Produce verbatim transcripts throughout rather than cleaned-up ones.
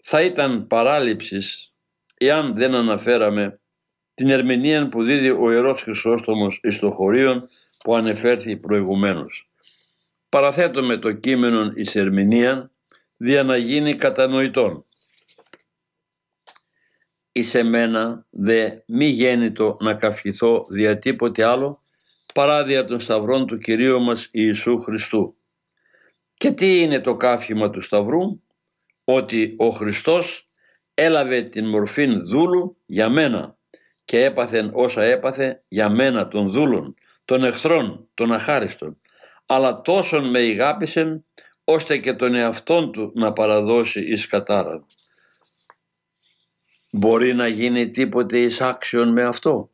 θα ήταν παράληψης εάν δεν αναφέραμε την ερμηνεία που δίδει ο Ιερός Χρυσόστομος εις το χωρίον που ανεφέρθη προηγουμένως. Παραθέτουμε το κείμενον εις ερμηνείαν δια να γίνει κατανοητόν. Εις εμένα δε μη γέννητο να καυχηθώ δια τίποτε άλλο παρά δια των σταυρών του Κυρίου μας Ιησού Χριστού. Και τι είναι το καύχημα του σταυρού? Ότι ο Χριστός έλαβε την μορφήν δούλου για μένα και έπαθεν όσα έπαθε για μένα των δούλων, των εχθρών, των αχάριστων, αλλά τόσον με ηγάπησεν ώστε και τον εαυτόν του να παραδώσει εις κατάραν. Μπορεί να γίνει τίποτε εις άξιον με αυτό,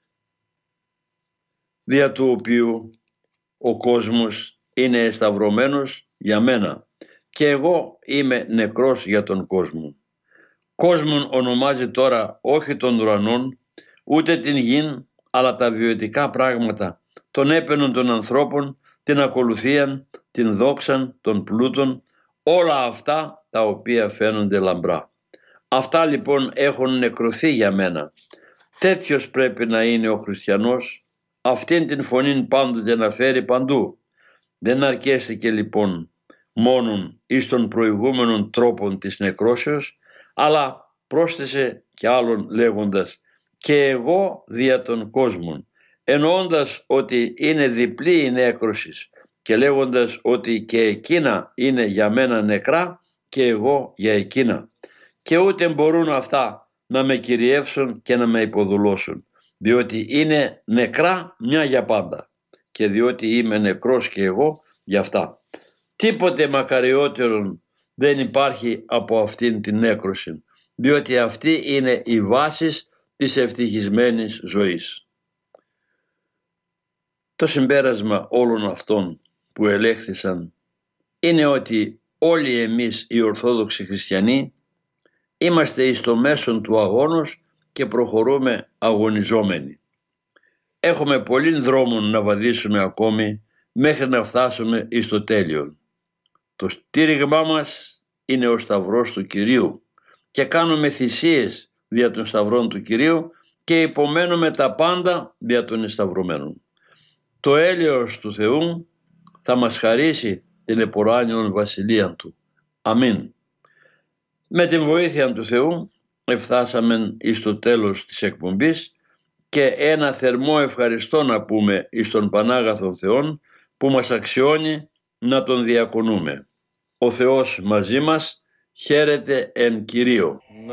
δια του οποίου ο κόσμος είναι εσταυρωμένος για μένα και εγώ είμαι νεκρός για τον κόσμο. Κόσμον ονομάζει τώρα όχι των ουρανών, ούτε την γην, αλλά τα βιωτικά πράγματα, τον έπαινον των ανθρώπων, την ακολουθίαν, την δόξαν, των πλούτων, όλα αυτά τα οποία φαίνονται λαμπρά. Αυτά λοιπόν έχουν νεκρωθεί για μένα. Τέτοιος πρέπει να είναι ο χριστιανός, αυτήν την φωνήν πάντοτε να φέρει παντού. Δεν αρκέστηκε λοιπόν μόνον εις των προηγούμενων τρόπων της νεκρόσεως, αλλά πρόσθεσε κι άλλον λέγοντας «και εγώ δια των κόσμων», εννοώντας ότι είναι διπλή η νέκρωσης και λέγοντας ότι και εκείνα είναι για μένα νεκρά και εγώ για εκείνα. Και ούτε μπορούν αυτά να με κυριεύσουν και να με υποδουλώσουν, διότι είναι νεκρά μια για πάντα και διότι είμαι νεκρός και εγώ για αυτά. Τίποτε μακαριότερον δεν υπάρχει από αυτήν την νέκρωση, διότι αυτή είναι η βάση της ευτυχισμένης ζωής. Το συμπέρασμα όλων αυτών που ελέγχθησαν είναι ότι όλοι εμείς οι Ορθόδοξοι Χριστιανοί είμαστε εις το μέσον του αγώνος και προχωρούμε αγωνιζόμενοι. Έχουμε πολλήν δρόμων να βαδίσουμε ακόμη μέχρι να φτάσουμε εις το τέλειον. Το στήριγμά μας είναι ο Σταυρός του Κυρίου και κάνουμε θυσίες δια των Σταυρών του Κυρίου και υπομένουμε τα πάντα δια των εσταυρωμένων. Το έλεος του Θεού θα μας χαρίσει την επουράνιον βασιλείαν Του. Αμήν. Με την βοήθεια του Θεού εφτάσαμε εις το τέλος της εκπομπής και ένα θερμό ευχαριστώ να πούμε εις τον Πανάγαθον Θεόν που μας αξιώνει να τον διακονούμε. Ο Θεός μαζί μας, χαίρετε εν Κυρίω.